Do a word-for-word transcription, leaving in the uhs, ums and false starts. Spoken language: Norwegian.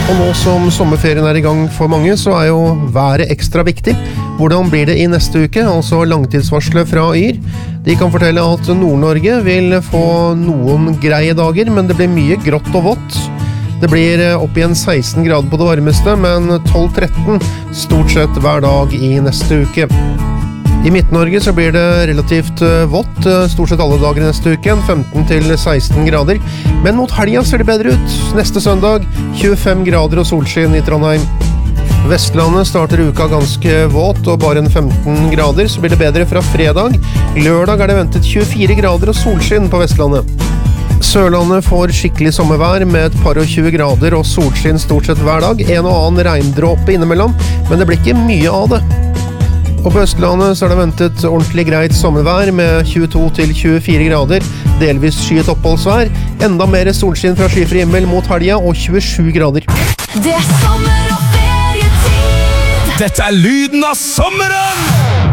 Og nå som sommerferien er i gang for mange, så er jo været ekstra viktig. Hvordan blir det i neste uke, altså langtidsvarslet fra Yr? De kan fortelle at Nord-Norge vil få noen greie dager, men det blir mye grått og vått. Det blir opp igjen seksten grader på det varmeste, men tolv til tretten stort sett hver dag i neste uke. I Midt-Norge så blir det relativt vått, stort sett alle dager neste uke, femten til seksten grader. Men mot helgen ser det bedre ut. Neste søndag, tjuefem grader og solskinn i Trondheim. Vestlandet starter uka ganske våt og bare en femten grader, så blir det bedre fra fredag. Lørdag er det ventet tjuefire grader og solskinn på Vestlandet. Sørlandet får skikkelig sommervær med et par og tjue grader og solskinn stort sett hver dag. En og annen regndråpe innimellom, men det blir ikke mye av det. Og på Østlandet så er det ventet ordentlig greit sommervær med tjueto til tjuefire grader, delvis skyet oppholdsvær, enda mer solskinn fra skyfri himmel mot helga og tjuesju grader. Det er sommer og ferietid! Dette er lyden av sommeren!